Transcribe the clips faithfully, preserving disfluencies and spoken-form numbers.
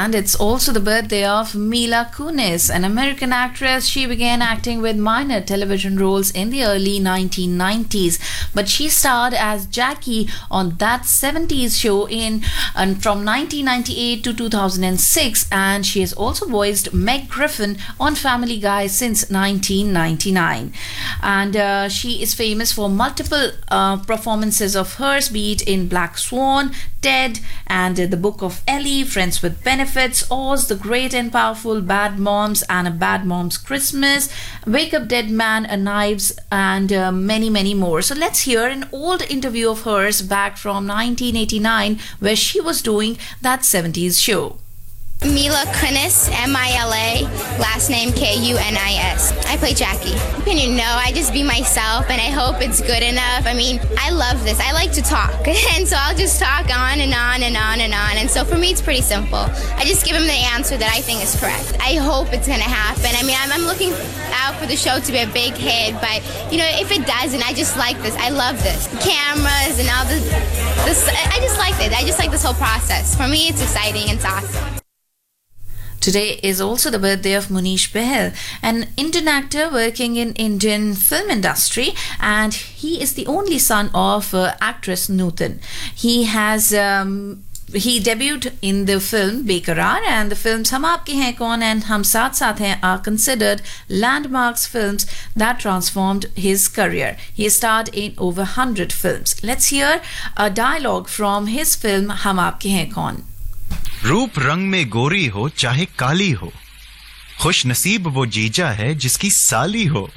And it's also the birthday of Mila Kunis, an American actress. She began acting with minor television roles in the early nineteen nineties, but she starred as Jackie on That seventies Show in and from nineteen ninety-eight to two thousand six, and she has also voiced Meg Griffin on Family Guy since nineteen ninety-nine. And uh, she is famous for multiple uh, performances of hers, be it in Black Swan, Ted, and uh, The Book of Ellie, Friends with Benefits, Oz, The Great and Powerful, Bad Moms, and A Bad Mom's Christmas, Wake Up Dead Man, A Knives, and uh, many, many more. So let's hear an old interview of hers back from nineteen eighty-nine where she was doing That seventies Show. Mila Kunis, M I L A, last name K U N I S. I play Jackie. You know, I just be myself and I hope it's good enough. I mean, I love this. I like to talk. And so I'll just talk on and on and on and on. And so for me, it's pretty simple. I just give him the answer that I think is correct. I hope it's going to happen. I mean, I'm, I'm looking out for the show to be a big hit. But, you know, if it doesn't, I just like this. I love this. Cameras and all this. this I just like it. I just like this whole process. For me, it's exciting. It's awesome. Today is also the birthday of Munish Bahal, an Indian actor working in Indian film industry, and he is the only son of uh, actress Nutan. He has um, he debuted in the film Bekarar, and the films Hum Aapke Hain Kaun and Hum Saath Saath Hain are considered landmarks films that transformed his career. He starred in over one hundred films. Let's hear a dialogue from his film Hum Aapke Hain Kaun. रूप रंग में गोरी हो चाहे काली हो, खुश नसीब वो जीजा है जिसकी साली हो।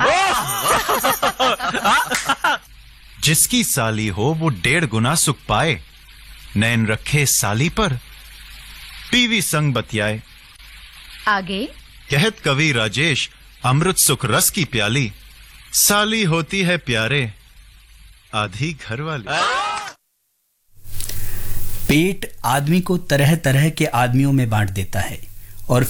जिसकी साली हो वो डेढ़ गुना सुख पाए, नैन रखे साली पर, पीवी संग बतियाए। आगे कहत कवि राजेश अमृत सुख रस की प्याली, साली होती है प्यारे आधी घर वाली। पेट आदमी को तरह तरह के आदमियों में बांट देता है।